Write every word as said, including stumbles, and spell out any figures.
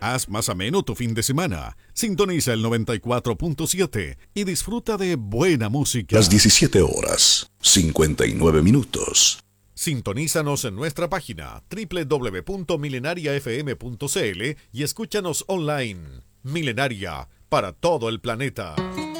Haz más ameno tu fin de semana. Sintoniza el noventa y cuatro punto siete y disfruta de buena música. Las diecisiete horas, cincuenta y nueve minutos. Sintonízanos en nuestra página doble u doble u doble u punto milenaria f m punto c l y escúchanos online. Milenaria, para todo el planeta.